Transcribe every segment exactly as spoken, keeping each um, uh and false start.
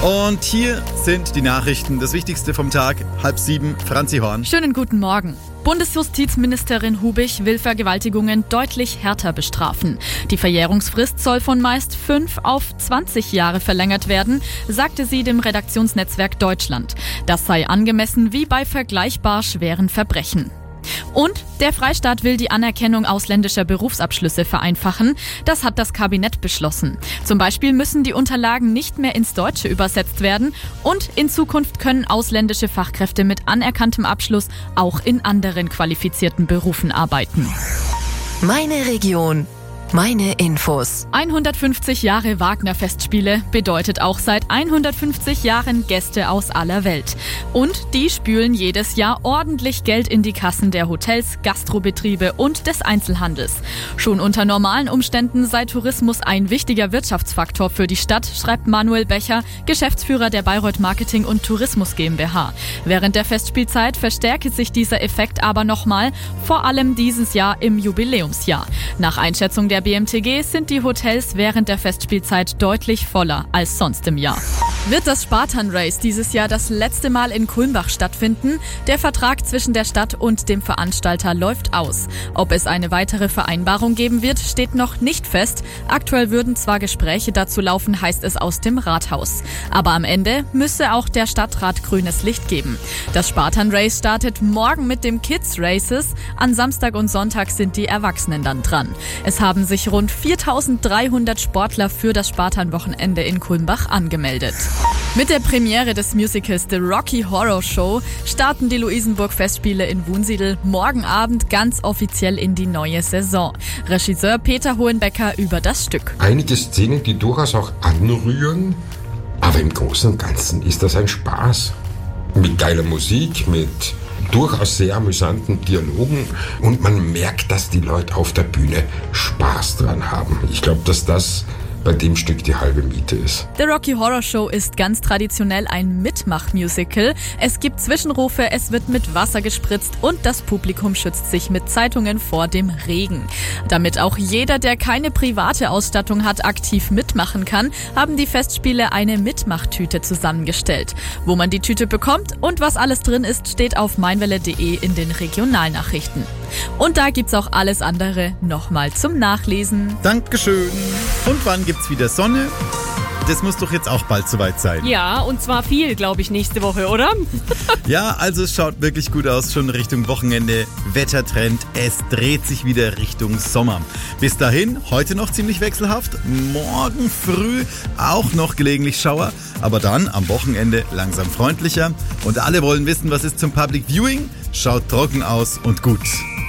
Und hier sind die Nachrichten, das Wichtigste vom Tag, halb sieben, Franzi Horn. Schönen guten Morgen. Bundesjustizministerin Hubich will Vergewaltigungen deutlich härter bestrafen. Die Verjährungsfrist soll von meist fünf auf zwanzig Jahre verlängert werden, sagte sie dem Redaktionsnetzwerk Deutschland. Das sei angemessen wie bei vergleichbar schweren Verbrechen. Und der Freistaat will die Anerkennung ausländischer Berufsabschlüsse vereinfachen. Das hat das Kabinett beschlossen. Zum Beispiel müssen die Unterlagen nicht mehr ins Deutsche übersetzt werden und in Zukunft können ausländische Fachkräfte mit anerkanntem Abschluss auch in anderen qualifizierten Berufen arbeiten. Meine Region. Meine Infos. hundertfünfzig Jahre Wagner-Festspiele bedeutet auch seit hundertfünfzig Jahren Gäste aus aller Welt. Und die spülen jedes Jahr ordentlich Geld in die Kassen der Hotels, Gastrobetriebe und des Einzelhandels. Schon unter normalen Umständen sei Tourismus ein wichtiger Wirtschaftsfaktor für die Stadt, schreibt Manuel Becher, Geschäftsführer der Bayreuth Marketing und Tourismus GmbH. Während der Festspielzeit verstärke sich dieser Effekt aber nochmal, vor allem dieses Jahr im Jubiläumsjahr. Nach Einschätzung der B M T G sind die Hotels während der Festspielzeit deutlich voller als sonst im Jahr. Wird das Spartan Race dieses Jahr das letzte Mal in Kulmbach stattfinden? Der Vertrag zwischen der Stadt und dem Veranstalter läuft aus. Ob es eine weitere Vereinbarung geben wird, steht noch nicht fest. Aktuell würden zwar Gespräche dazu laufen, heißt es aus dem Rathaus. Aber am Ende müsse auch der Stadtrat grünes Licht geben. Das Spartan Race startet morgen mit dem Kids Races. An Samstag und Sonntag sind die Erwachsenen dann dran. Es haben sich rund viertausenddreihundert Sportler für das Spartan-Wochenende in Kulmbach angemeldet. Mit der Premiere des Musicals The Rocky Horror Show starten die Luisenburg-Festspiele in Wunsiedel morgen Abend ganz offiziell in die neue Saison. Regisseur Peter Hohenbecker über das Stück. Einige Szenen, die durchaus auch anrühren, aber im Großen und Ganzen ist das ein Spaß. Mit geiler Musik, mit durchaus sehr amüsanten Dialogen und man merkt, dass die Leute auf der Bühne Spaß dran haben. Ich glaube, dass das bei dem Stück die halbe Miete ist. The Rocky Horror Show ist ganz traditionell ein Mitmach-Musical. Es gibt Zwischenrufe, es wird mit Wasser gespritzt und das Publikum schützt sich mit Zeitungen vor dem Regen. Damit auch jeder, der keine private Ausstattung hat, aktiv mitmachen kann, haben die Festspiele eine Mitmachtüte zusammengestellt. Wo man die Tüte bekommt und was alles drin ist, steht auf meinwelle punkt de in den Regionalnachrichten. Und da gibt's auch alles andere nochmal zum Nachlesen. Dankeschön. Und wann gibt's wieder Sonne? Das muss doch jetzt auch bald soweit sein. Ja, und zwar viel, glaube ich, nächste Woche, oder? Ja, also es schaut wirklich gut aus, schon Richtung Wochenende. Wettertrend, es dreht sich wieder Richtung Sommer. Bis dahin, heute noch ziemlich wechselhaft, morgen früh auch noch gelegentlich Schauer, aber dann am Wochenende langsam freundlicher. Und alle wollen wissen, was ist zum Public Viewing? Schaut trocken aus und gut.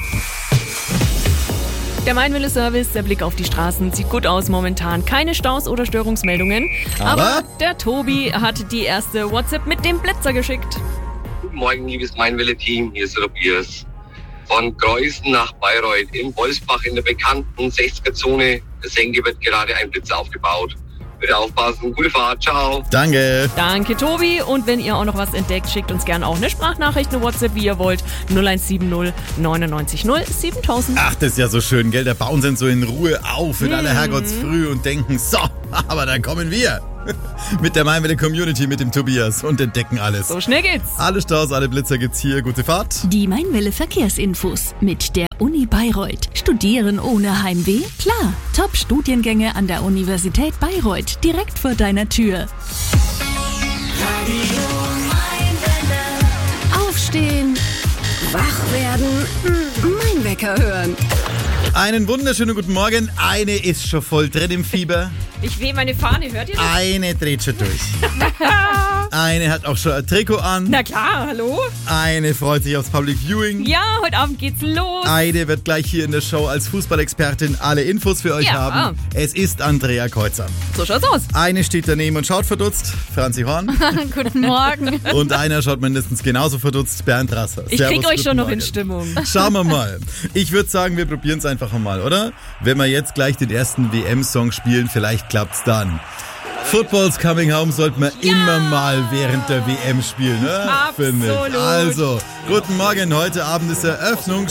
Der Meinwelle-Service, der Blick auf die Straßen, sieht gut aus momentan. Keine Staus oder Störungsmeldungen. Aber, Aber der Tobi hat die erste WhatsApp mit dem Blitzer geschickt. Guten Morgen, liebes Meinwelle-Team. Hier ist Tobias. Von Kreuzen nach Bayreuth in Wolfsbach in der bekannten sechziger-Zone der Senke wird gerade ein Blitzer aufgebaut. Bitte aufpassen. Gute Fahrt. Ciao. Danke. Danke, Tobi. Und wenn ihr auch noch was entdeckt, schickt uns gerne auch eine Sprachnachricht, eine WhatsApp, wie ihr wollt. null eins sieben null neunundneunzig null siebentausend. Ach, das ist ja so schön, gell? Da bauen sie so in Ruhe auf in mm. aller Herrgottsfrüh und denken, so, aber dann kommen wir. Mit der Meinwelle Community, mit dem Tobias und entdecken alles. So schnell geht's. Alle Staus, alle Blitzer gibt's hier. Gute Fahrt. Die Meinwelle Verkehrsinfos mit der Uni Bayreuth. Studieren ohne Heimweh? Klar. Top-Studiengänge an der Universität Bayreuth. Direkt vor deiner Tür. Radio Meinwelle. Aufstehen. Wach werden. Meinwecker hören. Einen wunderschönen guten Morgen. Eine ist schon voll drin im Fieber. Ich wehe meine Fahne, hört ihr das? Eine dreht schon durch. Eine hat auch schon ein Trikot an. Na klar, hallo? Eine freut sich aufs Public Viewing. Ja, heute Abend geht's los. Eine wird gleich hier in der Show als Fußballexpertin alle Infos für euch ja. haben. Es ist Andrea Kreuzer. So schaut's aus. Eine steht daneben und schaut verdutzt, Franzi Horn. Guten Morgen. Und einer schaut mindestens genauso verdutzt, Bernd Rasser. Ich Servus, krieg euch schon noch Morgen. in Stimmung. Schauen wir mal. Ich würde sagen, wir probieren es einfach mal, oder? Wenn wir jetzt gleich den ersten W M-Song spielen, vielleicht klappt's dann. Football's Coming Home sollte man ja. immer mal während der W M spielen, ne? Absolut. Finde ich. Also, guten Morgen. Heute Abend ist Eröffnung.